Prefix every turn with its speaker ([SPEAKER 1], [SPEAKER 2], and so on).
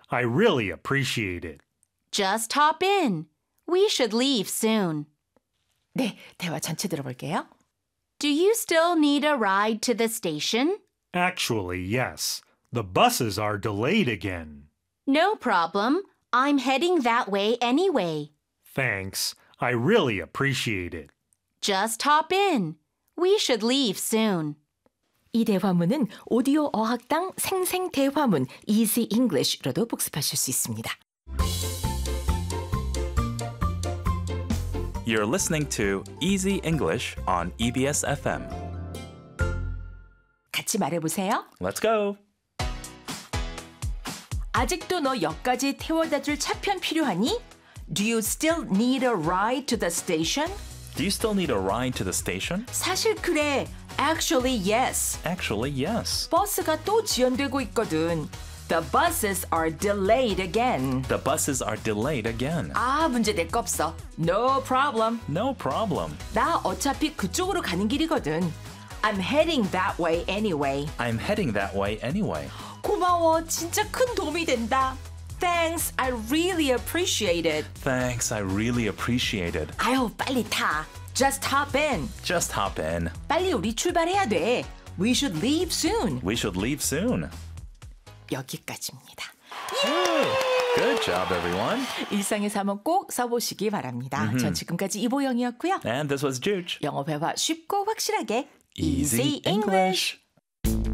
[SPEAKER 1] I really appreciate it.
[SPEAKER 2] Just hop in. We should leave soon.
[SPEAKER 3] 네, 대화 전체 들어볼게요.
[SPEAKER 2] Do you still need a ride to the station?
[SPEAKER 1] Actually, yes. The buses are delayed again.
[SPEAKER 2] No problem. I'm heading that way anyway.
[SPEAKER 1] Thanks. I really appreciate it.
[SPEAKER 2] Just hop in. We should leave soon.
[SPEAKER 3] 이 대화문은 오디오 어학당 생생 대화문 Easy English로도 복습하실 수 있습니다.
[SPEAKER 4] You're listening to Easy English on EBS FM.
[SPEAKER 3] 같이 말해보세요.
[SPEAKER 4] Let's go.
[SPEAKER 3] 아직도 너 역까지 태워다줄 차편 필요하니? Do you still need a ride to the station?
[SPEAKER 4] Do you still need a ride to the station?
[SPEAKER 3] 사실 그래. Actually, yes.
[SPEAKER 4] Actually, yes.
[SPEAKER 3] 버스가 또 지연되고 있거든. The buses are delayed again.
[SPEAKER 4] The buses are delayed again.
[SPEAKER 3] 아, 문제 낼 거 없어. No problem.
[SPEAKER 4] No problem.
[SPEAKER 3] 나 어차피 그쪽으로 가는 길이거든. I'm heading that way anyway.
[SPEAKER 4] I'm heading that way anyway.
[SPEAKER 3] 고마워. 진짜 큰 도움이 된다. Thanks. I really appreciate it.
[SPEAKER 4] Thanks, I really appreciate it.
[SPEAKER 3] 아유, 빨리 타. Just hop in.
[SPEAKER 4] Just hop in.
[SPEAKER 3] 빨리 우리 출발해야 돼. We should leave soon.
[SPEAKER 4] We should leave soon.
[SPEAKER 3] 여기까지입니다.
[SPEAKER 4] Good job, everyone.
[SPEAKER 3] 일상에서 한번 꼭 써보시기 바랍니다. 전 지금까지 이보영이었고요.
[SPEAKER 4] And this was Juge.
[SPEAKER 3] 영어 회화 쉽고 확실하게
[SPEAKER 4] Easy English.